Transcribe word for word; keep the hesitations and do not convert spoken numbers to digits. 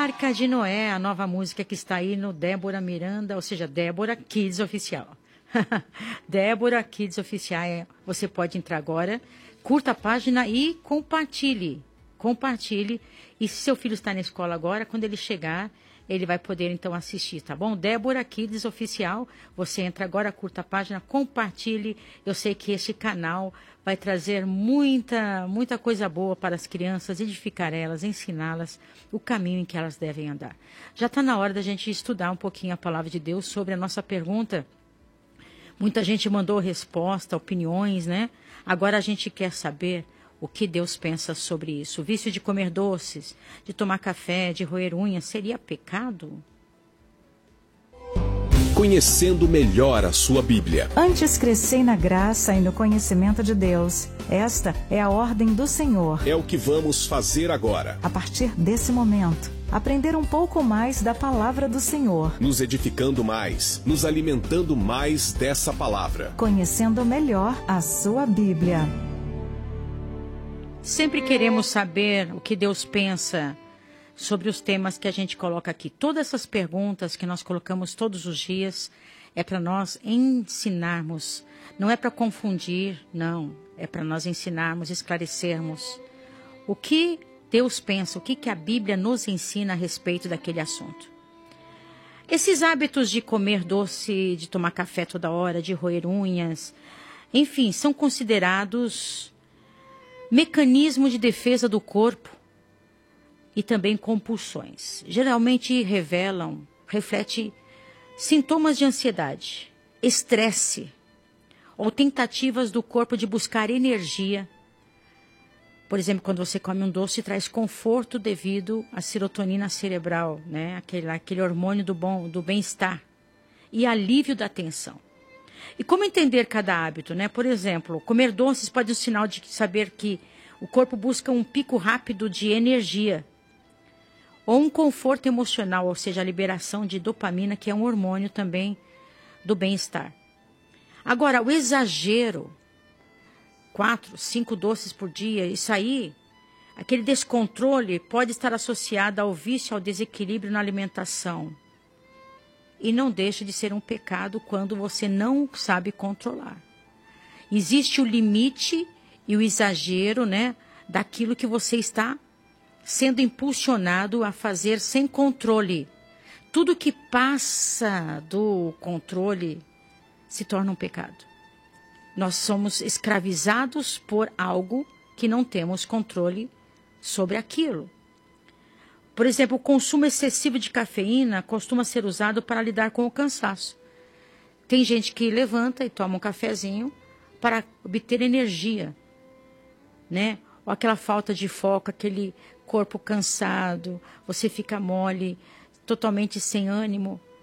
Arca de Noé, a nova música que está aí no Débora Miranda, ou seja, Débora Kids Oficial. Débora Kids Oficial, você pode entrar agora, curta a página e compartilhe. Compartilhe. E se seu filho está na escola agora, quando ele chegar, ele vai poder então assistir, tá bom? Débora Kids Oficial, você entra agora, curta a página, compartilhe. Eu sei que esse canal vai trazer muita, muita coisa boa para as crianças, edificar elas, ensiná-las o caminho em que elas devem andar. Já está na hora da gente estudar um pouquinho a palavra de Deus sobre a nossa pergunta. Muita gente mandou resposta, opiniões, né? Agora a gente quer saber o que Deus pensa sobre isso. O vício de comer doces, de tomar café, de roer unhas, seria pecado? Conhecendo melhor a sua Bíblia. Antes crescei na graça e no conhecimento de Deus. Esta é a ordem do Senhor. É o que vamos fazer agora. A partir desse momento, aprender um pouco mais da palavra do Senhor. Nos edificando mais, nos alimentando mais dessa palavra. Conhecendo melhor a sua Bíblia. Sempre queremos saber o que Deus pensa sobre os temas que a gente coloca aqui. Todas essas perguntas que nós colocamos todos os dias é para nós ensinarmos. Não é para confundir, não. É para nós ensinarmos, esclarecermos o que Deus pensa, o que, que a Bíblia nos ensina a respeito daquele assunto. Esses hábitos de comer doce, de tomar café toda hora, de roer unhas, enfim, são considerados mecanismo de defesa do corpo e também compulsões. Geralmente revelam, reflete sintomas de ansiedade, estresse ou tentativas do corpo de buscar energia. Por exemplo, quando você come um doce, traz conforto devido à serotonina cerebral, né? aquele, aquele hormônio do bom, do bem-estar e alívio da tensão. E como entender cada hábito, né? Por exemplo, comer doces pode ser um sinal de saber que o corpo busca um pico rápido de energia ou um conforto emocional, ou seja, a liberação de dopamina, que é um hormônio também do bem-estar. Agora, o exagero, quatro, cinco doces por dia, isso aí, aquele descontrole pode estar associado ao vício, ao desequilíbrio na alimentação. E não deixa de ser um pecado quando você não sabe controlar. Existe o limite e o exagero, né, daquilo que você está sendo impulsionado a fazer sem controle. Tudo que passa do controle se torna um pecado. Nós somos escravizados por algo que não temos controle sobre aquilo. Por exemplo, o consumo excessivo de cafeína costuma ser usado para lidar com o cansaço. Tem gente que levanta e toma um cafezinho para obter energia, né? Ou aquela falta de foco, aquele corpo cansado, você fica mole, totalmente sem ânimo.